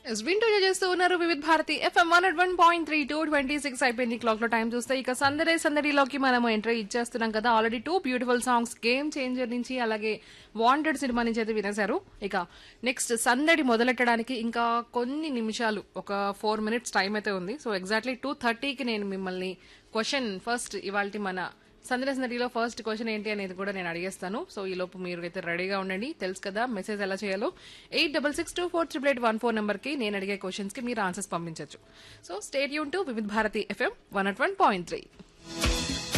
వింటూ చేస్తూ ఉన్నారు వివిధ భారతి ఎఫ్ఎం 101.3 2:26 అయిపోయింది క్లాక్ లో టైం చూస్తే ఇక సందడిలోకి మనం ఎంట్రీ ఇచ్చేస్తున్నాం కదా already two beautiful songs game changer నుంచి అలాగే వాంటెడ్ సినిమా నుంచి అయితే వినేశారు ఇక నెక్స్ట్ సందడి మొదలెట్టడానికి ఇంకా కొన్ని నిమిషాలు ఒక 4 minutes టైం అయితే ఉంది సో ఎగ్జాక్ట్లీ 2:30కి నేను మిమ్మల్ని క్వశ్చన్ ఫస్ట్ ఇవాల్టి మన సందడిలో ఫస్ట్ క్వశ్చన్ ఏంటి అనేది కూడా నేను అడిగేస్తాను సో ఈ లోపు మీరు అయితే రెడీగా ఉండండి తెలుసు కదా మెసేజ్ ఎలా చేయాలో 8662488814 నెంబర్ కి నేను అడిగే క్వశ్చన్స్ కి మీరు ఆన్సర్స్ పంపించవచ్చు సో స్టేట్ యూన్ టు వివిధ భారతి ఎఫ్ఎం 101.3